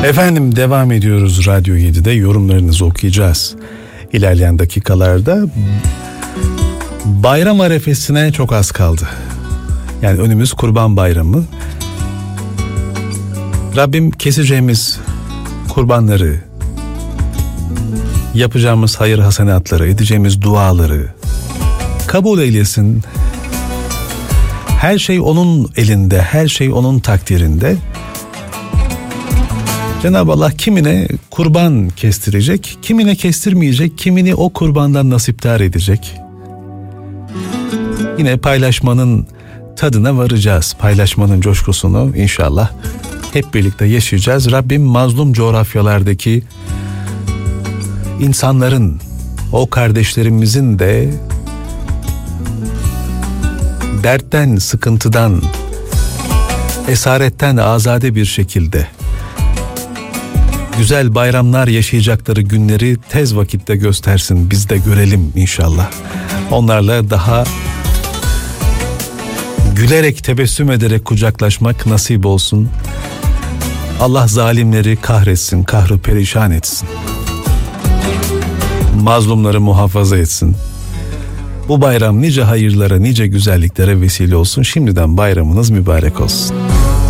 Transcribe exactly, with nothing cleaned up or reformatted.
Efendim devam ediyoruz Radyo yedide, yorumlarınızı okuyacağız. İlerleyen dakikalarda bayram arefesine çok az kaldı. Yani önümüz Kurban Bayramı. Rabbim keseceğimiz kurbanları, yapacağımız hayır hasenatları, edeceğimiz duaları kabul eylesin. Her şey onun elinde, her şey onun takdirinde. Cenab-ı Allah kimine kurban kestirecek, kimine kestirmeyecek, kimini o kurbandan nasipdar edecek. Yine paylaşmanın tadına varacağız. Paylaşmanın coşkusunu inşallah hep birlikte yaşayacağız. Rabbim mazlum coğrafyalardaki insanların, o kardeşlerimizin de dertten, sıkıntıdan, esaretten azade bir şekilde güzel bayramlar yaşayacakları günleri tez vakitte göstersin. Biz de görelim inşallah. Onlarla daha gülerek, tebessüm ederek kucaklaşmak nasip olsun. Allah zalimleri kahretsin, kahru perişan etsin. Mazlumları muhafaza etsin. Bu bayram nice hayırlara, nice güzelliklere vesile olsun. Şimdiden bayramınız mübarek olsun.